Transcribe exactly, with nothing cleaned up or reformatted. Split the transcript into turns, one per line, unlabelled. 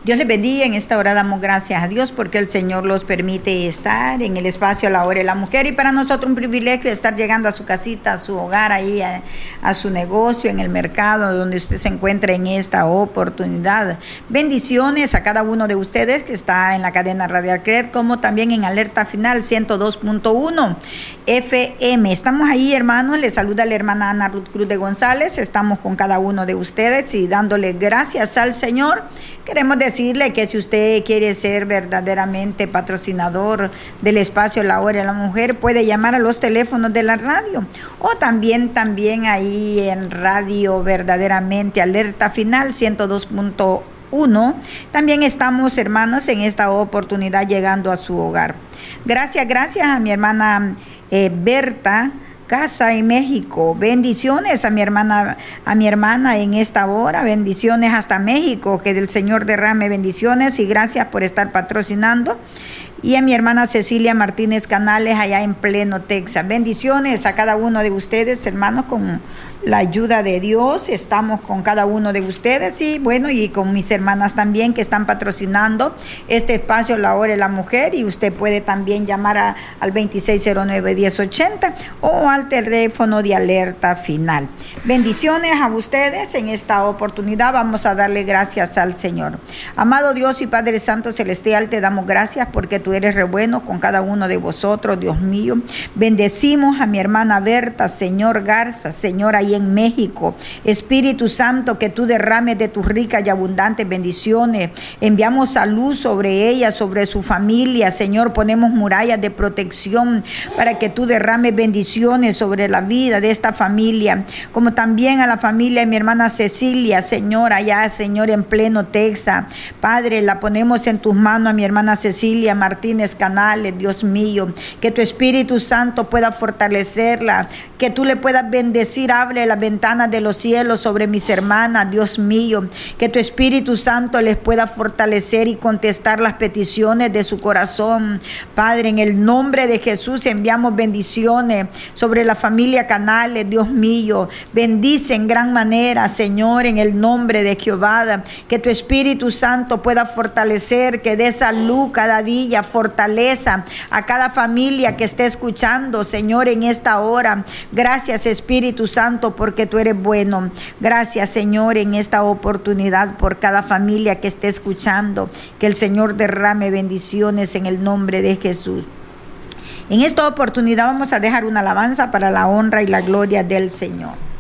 Dios les bendiga. En esta hora damos gracias a Dios porque el Señor los permite estar en el espacio a la hora de la mujer, y para nosotros un privilegio estar llegando a su casita, a su hogar, ahí a, a su negocio, en el mercado donde usted se encuentra en esta oportunidad. Bendiciones a cada uno de ustedes que está en la cadena Radial C R E D, como también en Alerta Final ciento dos punto uno F M. Estamos ahí, hermanos. Les saluda la hermana Ana Ruth Cruz de González. Estamos con cada uno de ustedes y dándole gracias al Señor. Queremos decirle que si usted quiere ser verdaderamente patrocinador del espacio La Hora de la Mujer, puede llamar a los teléfonos de la radio, o también, también ahí en radio verdaderamente Alerta Final ciento dos punto uno. También estamos, hermanos, en esta oportunidad llegando a su hogar. Gracias, gracias a mi hermana eh, Berta Casa en México. Bendiciones a mi hermana, a mi hermana en esta hora. Bendiciones hasta México. Que el Señor derrame bendiciones y gracias por estar patrocinando. Y a mi hermana Cecilia Martínez Canales allá en Pleno, Texas. Bendiciones a cada uno de ustedes, hermanos, con la ayuda de Dios. Estamos con cada uno de ustedes y bueno, y con mis hermanas también que están patrocinando este espacio La Hora de la Mujer. Y usted puede también llamar a, al veintiséis cero nueve, diez ochenta o al teléfono de Alerta Final. Bendiciones a ustedes. En esta oportunidad vamos a darle gracias al Señor. Amado Dios y Padre Santo Celestial, te damos gracias porque tú eres re bueno con cada uno de vosotros, Dios mío. Bendecimos a mi hermana Berta, Señor Garza, Señor, ahí en México. Espíritu Santo, que tú derrames de tus ricas y abundantes bendiciones. Enviamos salud sobre ella, sobre su familia, Señor. Ponemos murallas de protección para que tú derrames bendiciones sobre la vida de esta familia, como también a la familia de mi hermana Cecilia, Señor, allá, Señor, en Pleno, Texas. Padre, la ponemos en tus manos a mi hermana Cecilia Martínez Canales, Dios mío, que tu Espíritu Santo pueda fortalecerla, que tú le puedas bendecir. Abre las ventanas de los cielos sobre mis hermanas, Dios mío, que tu Espíritu Santo les pueda fortalecer y contestar las peticiones de su corazón. Padre, en el nombre de Jesús enviamos bendiciones sobre la familia Canales, Dios mío. Bendice en gran manera, Señor, en el nombre de Jehová, que tu Espíritu Santo pueda fortalecer, que dé salud cada día, fortaleza a cada familia que esté escuchando, Señor, en esta hora. Gracias, Espíritu Santo, porque tú eres bueno. Gracias, Señor, en esta oportunidad por cada familia que esté escuchando. Que el Señor derrame bendiciones en el nombre de Jesús. En esta oportunidad vamos a dejar una alabanza para la honra y la gloria del Señor.